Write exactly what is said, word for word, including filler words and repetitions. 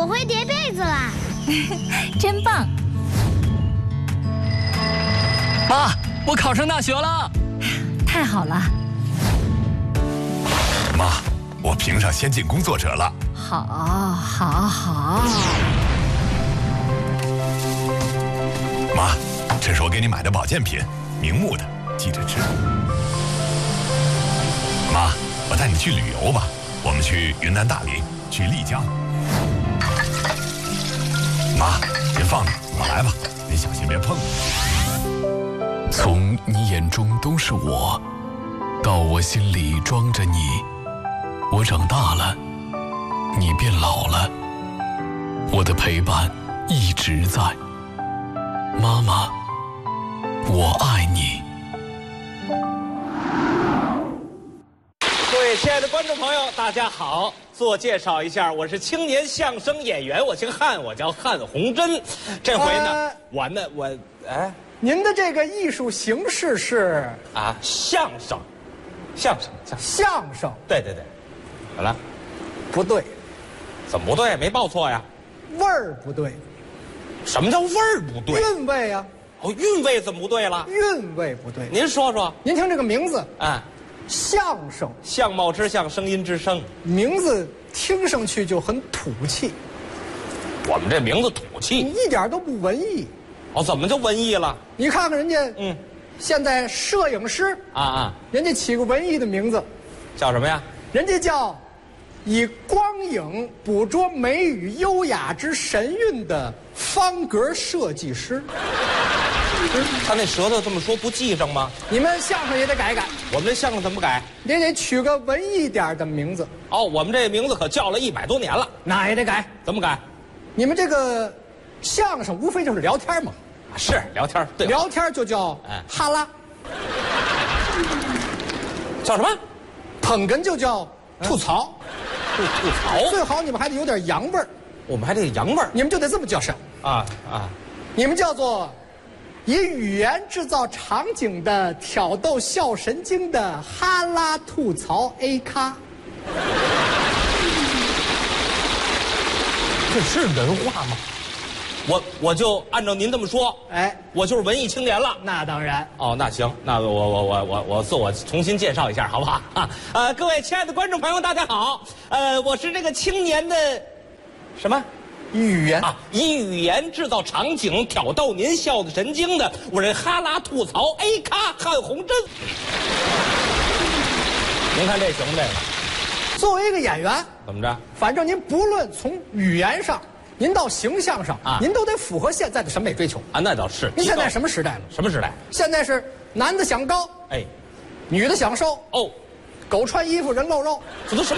会叠被子啦！ 真棒！ 妈，我考上大学了！ 太好了！ 妈，我评上先进工作者了。 好，好，好。 妈，这是我给你买的保健品，明目的，记着吃。妈，我带你去旅游吧，我们去云南大理，去丽江。妈，别放着，我来吧，你小心别碰。 从你眼中都是我，到我心里装着你，我长大了，你变老了，我的陪伴一直在。妈妈，我爱你。 各位亲爱的观众朋友，大家好！自我介绍一下，我是青年相声演员，我姓汉，我叫汉红珍。这回呢， 呃、 我呢，我哎， 您的这个艺术形式是啊，相声，相声， 相声。 对对对，怎么了？ 不对， 怎么不对？没报错呀？ 味儿不对。 什么叫味儿不对？ 韵味啊！ 哦，韵味怎么不对了？ 韵味不对。 您说说。 您听这个名字啊， 相声， 相貌之相，声音之声， 名字听上去就很土气。 我们这名字土气， 你一点都不文艺。 哦，怎么就文艺了？ 你看看人家， 嗯， 现在摄影师啊啊， 人家起个文艺的名字， 叫什么呀？ 人家叫以光影捕捉美与优雅之神韵的方格设计师。 他那舌头这么说不记上吗？ 你们相声也得改改， 我们这相声怎么改？ 也得取个文艺点的名字。 哦，我们这名字可叫了一百多年了， 那也得改。 怎么改？ 你们这个相声无非就是聊天嘛， 是聊天，对， 聊天就叫哈拉， 叫什么？ 捧哏就叫吐槽， 吐吐槽。 最好你们还得有点洋味儿， 我们还得洋味儿， 你们就得这么叫声啊啊！ 你们叫做以语言制造场景的挑逗笑神经的哈拉吐槽 A 咖。 这是人话吗？我我就按照您这么说， 哎， 我就是文艺青年了。 那当然。 哦，那行，那我我我我我自我重新介绍一下，好不好？啊，呃，各位亲爱的观众朋友，大家好。呃，我是这个青年的什么？ 语言啊，以语言制造场景，挑逗您笑的神经的，我这哈拉吐槽 A 咖汉红珍。您看这行不？这个作为一个演员， 怎么着？ 反正您不论从语言上，您到形象上啊， 您都得符合现在的审美追求啊。那倒是。 您现在什么时代了？ 什么时代？ 现在是男的想高， 哎， 女的想瘦。 哦， 狗穿衣服人露肉， 这都什么？